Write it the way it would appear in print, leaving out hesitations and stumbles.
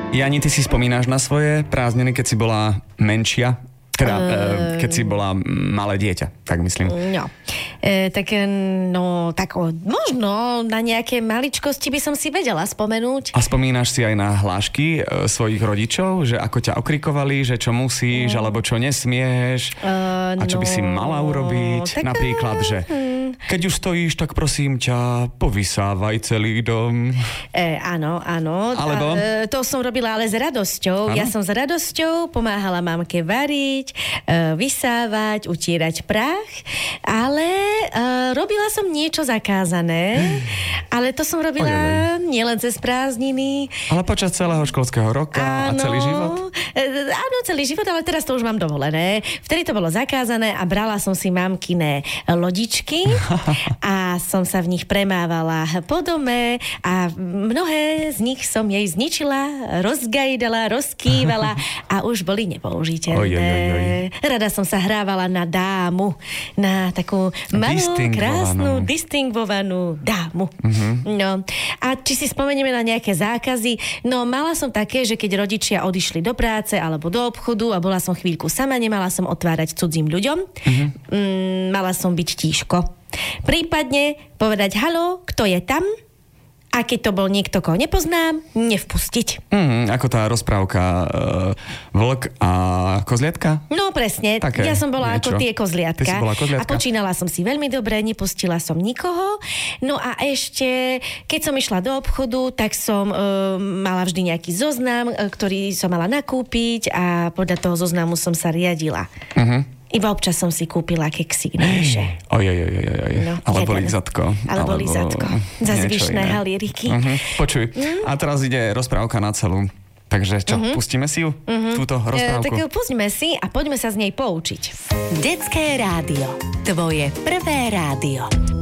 Jani, ty si spomínaš na svoje prázdniny, keď si bola menšia? Teda, keď si bola malé dieťa, tak myslím. No. Možno na nejaké maličkosti by som si vedela spomenúť. A spomínaš si aj na hlášky svojich rodičov, že ako ťa okrikovali, že čo musíš, alebo čo nesmieš, a čo by si mala urobiť. Napríklad, že keď už stojíš, tak prosím ťa, povysávaj celý dom. Áno. Alebo? To som robila ale s radosťou. Áno? Ja som s radosťou pomáhala mamke variť, vysávať, utierať prach, ale robila som niečo zakázané, ale to som robila nielen cez prázdniny. Ale počas celého školského roka a celý život? Áno, celý život, ale teraz to už mám dovolené. Vtedy to bolo zakázané a brala som si mamkine lodičky a som sa v nich premávala po dome a mnohé z nich som jej zničila, rozgajdala, rozkývala a už boli nepoužiteľné. Rada som sa hrávala na dámu, na takú malú, krásnu, distingvovanú dámu. No. A či si spomenieme na nejaké zákazy? No, mala som také, že keď rodičia odišli do práce alebo do obchodu a bola som chvíľku sama, nemala som otvárať cudzím ľuďom. Mala som byť tíško. Prípadne povedať, haló, kto je tam? A keď to bol niekto, koho nepoznám, nevpustiť. Ako tá rozprávka Vlk a kozliatka? No presne, také ja som bola niečo. ako tie kozliatka. Ty si bola kozliatka? A počínala som si veľmi dobre, nepustila som nikoho. No a ešte, keď som išla do obchodu, tak som mala vždy nejaký zoznam, ktorý som mala nakúpiť a podľa toho zoznamu som sa riadila. Iba občas som si kúpila keksík navyše. No, alebo lízatko. Alebo lízatko. Za zvyšné halieriky. Počuj, a teraz ide rozprávka na celú. Takže čo, pustíme si ju? Túto rozprávku? Tak pustíme si a poďme sa z nej poučiť. Detské rádio. Tvoje prvé rádio.